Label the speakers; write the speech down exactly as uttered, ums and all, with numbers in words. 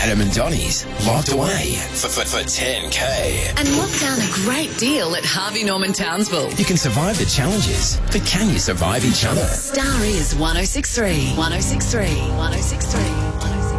Speaker 1: Adam and Donnie's locked away for, for, for ten K.
Speaker 2: And lock down a great deal at Harvey Norman Townsville.
Speaker 1: You can survive the challenges, but can you survive each other?
Speaker 2: Star is one oh six three, one oh six three, one oh six three, one oh six three.